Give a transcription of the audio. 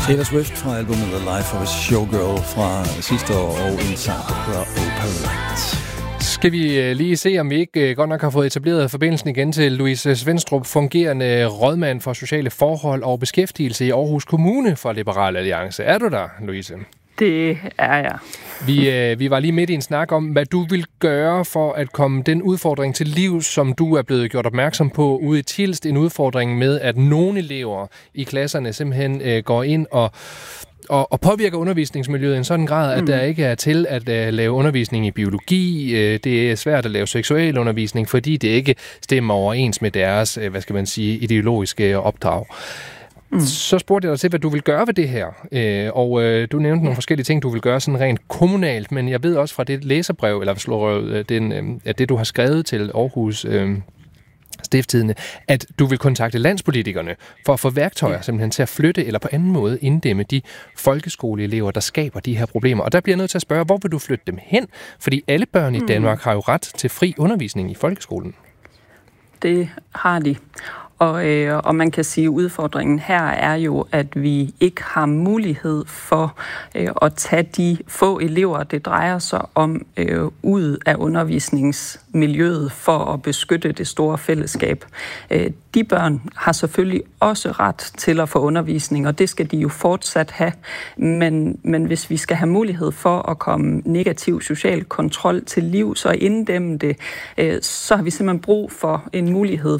Taylor Swift fra albumet The Life of a Showgirl fra sidste år og en sang, der hedder Opalite. Skal vi lige se, om vi ikke godt nok har fået etableret forbindelsen igen til Louise Svenstrup, fungerende rådmand for sociale forhold og beskæftigelse i Aarhus Kommune for Liberal Alliance. Er du der, Louise? Det er jeg. Vi var lige midt i en snak om, hvad du vil gøre for at komme den udfordring til liv, som du er blevet gjort opmærksom på ude i Tilst. En udfordring med, at nogle elever i klasserne simpelthen går ind og påvirker undervisningsmiljøet i en sådan grad, at der ikke er til at lave undervisning i biologi. Det er svært at lave seksuel undervisning, fordi det ikke stemmer overens med deres, ideologiske opdrag. Så spurgte jeg dig til, hvad du vil gøre ved det her. Og du nævnte nogle forskellige ting, du vil gøre sådan rent kommunalt, men jeg ved også fra det læserbrev, eller det du har skrevet til Aarhus Stiftstidende, at du vil kontakte landspolitikerne for at få værktøjer simpelthen til at flytte eller på anden måde inddæmme de folkeskoleelever, der skaber de her problemer. Og der bliver jeg nødt til at spørge, hvor vil du flytte dem hen? Fordi alle børn i Danmark har jo ret til fri undervisning i folkeskolen. Det har de. Og man kan sige, at udfordringen her er jo, at vi ikke har mulighed for at tage de få elever, det drejer sig om, ud af undervisningsmiljøet for at beskytte det store fællesskab. De børn har selvfølgelig også ret til at få undervisning, og det skal de jo fortsat have. Men hvis vi skal have mulighed for at komme negativ social kontrol til livs og inddæmme det, så har vi simpelthen brug for en mulighed